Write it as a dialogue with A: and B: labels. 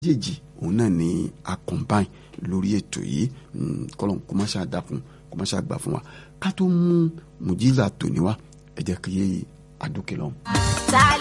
A: méjèèjì òun náà ni a combine lórí ètò yìí kọ́lọ́n kó má ṣáà dákun kó má ṣáà gbà fún wa ká tó mú mùjíza tòní wá ẹ jẹ́ kí adókè lọ́hùn.